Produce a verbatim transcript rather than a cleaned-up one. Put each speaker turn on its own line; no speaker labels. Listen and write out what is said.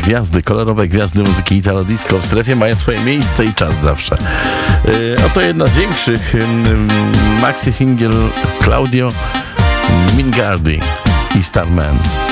gwiazdy, kolorowe gwiazdy muzyki Italo Disco w strefie mają swoje miejsce i czas zawsze. Oto jedna z większych, maxi single Claudio Mingardi i Starman.